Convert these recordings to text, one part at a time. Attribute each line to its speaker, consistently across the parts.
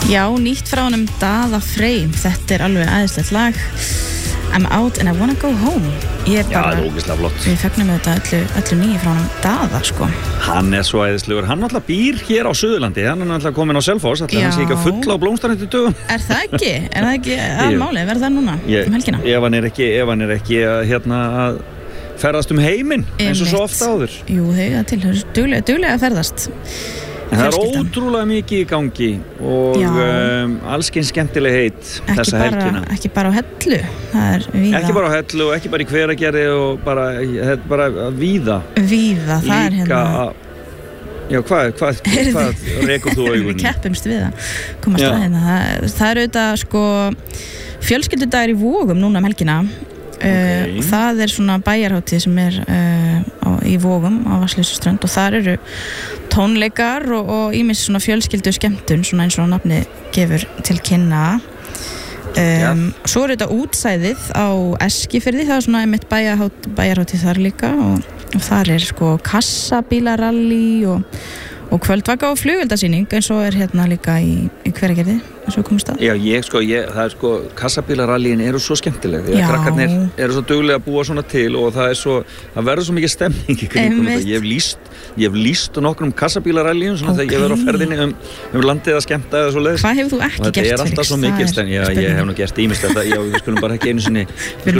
Speaker 1: Já, nýtt frá honum Daða Frey. Þetta alveg æðislegt lag. I'm out and I wanna go home. Ég bara,
Speaker 2: það ógeðslega flott.
Speaker 1: Við fögnum þetta öllu nýju frá honum Daða, sko.
Speaker 2: Hann svo æðislegur. Hann alltaf býr hér á Suðurlandi. Hann alltaf komin á Selfoss. Alltaf hann sé ekki að fulla á blómstranandi dögum.
Speaker 1: Það ekki? Það ekki að máli? Verður það núna? Helgina?
Speaker 2: Ef hann ekki að ferðast heiminn eins og svo ofta áður.
Speaker 1: Jú, þeir til. Duglega að ferðast.
Speaker 2: En það ótrúlega mikið í gangi og allskyns skemmtileg heit þessa helgina. Ekki bara á Hellu, það víða. Ekki bara á Hellu og ekki bara í Hveragerði og bara víða. Víða, það
Speaker 1: líka
Speaker 2: Já, hvað rekur þú augunni?
Speaker 1: Við keppumst við að komast að hérna. Það auðvitað sko fjölskyldudagur í Vogum núna helgina. Það svona bæjarhátíð sem í Vogum á Vatnsleysuströnd og þar eru tónleikar og ýmis svona fjölskyldu skemmtun svona eins og nafni gefur til kynna. Svo þetta útsæðið á Eskifirði, það svona einmitt bæjarhátíð þar líka og þar sko kassabílaralli og kvöldvaka og flugveldasýning eins og hérna líka í Hveragerði eins og komist að. Já, það kassabílarallíin eru svo skemmtileg því að krakkarnir eru svo duglega að búa svona til og það verður svo mikið stemning í kringum þetta. Ég hef lýst nokkrum kassabílarallíum svona þegar ég verður á ferðinni landið að skemmta eða svo leiðis. Hvað hefur þú ekki gert fyrir?
Speaker 2: Þetta alltaf svo mikið stemning. Já, ég hef nú gert ýmislegt þetta. Já, við skulum bara ekki einu sinni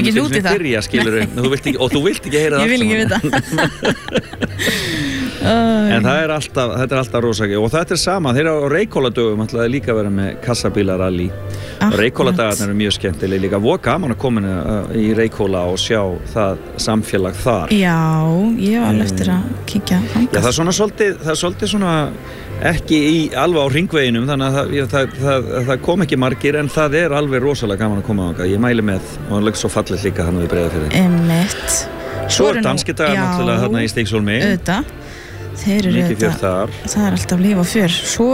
Speaker 2: þú vilt ekki heyra það. Ég vil ekki vita. En þetta alltaf rosakið og þetta sama, þeir á Reykhóladögum ætlaði líka að vera með kassabílaralli og Reykhóladagarnir eru mjög skemmtileg líka og gaman að koma í Reykhóla og sjá það samfélag þar. Já, ég var alveg eftir að kíkja þangað. Já, það er svolítið svona ekki alveg á hringveginum þannig að það kom ekki margir en það er alveg rosalega gaman að koma þangað. Ég mæli með og hann lögst svo fallið líka hann við Breiðafirði. Einmitt. Svo danski dagar náttúrulega þarna í Stígsólmi. Auðvitað. Þeir eru það er alltaf líf og fjör. Svo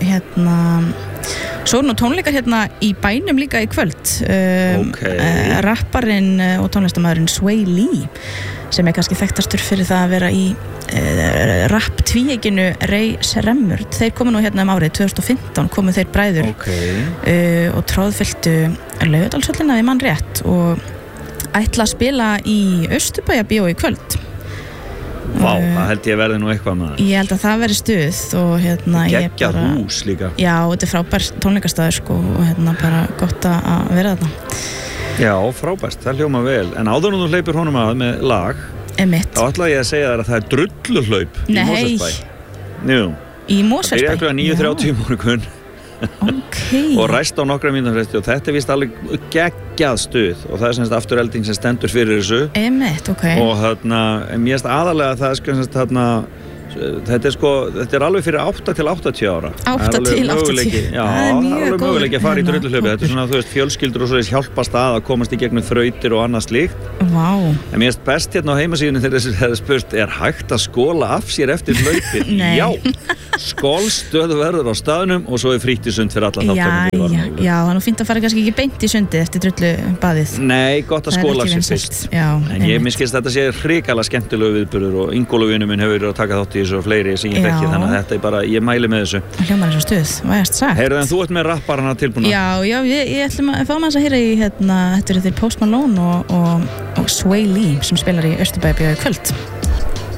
Speaker 2: eru nú tónleikar hérna í bænum líka í kvöld. Rapparinn og tónlistamæðurinn Sway Lee sem kannski þekktastur fyrir það að vera í rap tvíeginu Ray Sremmurd. Þeir komu nú hérna árið 2015 komu þeir bræður og tróðfylltu Laugardalshöllina við mann rétt og ætla að spila í Austurbæjarbíó í kvöld. Vá, það held ég verði nú eitthvað maður. Ég held að það veri stuð og geggjað hús líka. Já, þetta er frábært tónleikastaður sko og bara gott að vera þarna. Já, frábært, það hljóma vel. En áður nú þú hleypur honum að með lag þá ætla ég að segja þér að það er drulluhlaup í Mosfellsbæ. Jú. Í Mosfellsbæ? Það byrjaði 9:30 morgun. Og ræst á nokkra mínútur fresti og þetta er víst alveg geggjað stuð og það er semst afturelding sem stendur fyrir þessu og mér finnst aðalega það þetta er alveg fyrir 8 til 80 ára 8 til 80? Já, það er alveg möguleiki að fara í drulluhlaupi. Þetta er svona, fjölskyldur og svo hjálpast að komast í gegnum þrautir og annað slíkt. En mér finnst best hérna á heimasíðunni þegar það er spurt, er hægt að skóla af sér eftir hlaupið? Já, skólstöð verður á staðnum og svo er frítt í sund fyrir alla þáttunum. Já, það er nú fínt að fara kannski ekki beint í sundið eftir drullubaðið. Nei, gott að skóla af sér fyrst. En ég minnskist að þetta sé hrikalega skemmtilegu viðburður og Ingólfur minn hefur verið að taka þátt í þessu og fleiri sem ég þekki, þannig að þetta er bara, ég mæli með þessu. Það hljómar eins og stuð, vægast sagt. Heyrðu, en þú ert með rapparana tilbúna? Já, ég ætlum að fá maður að heyra í þetta eru þeir Post Malone og Sway Lee sem spilar í Austurbæjarbíó í kvöld.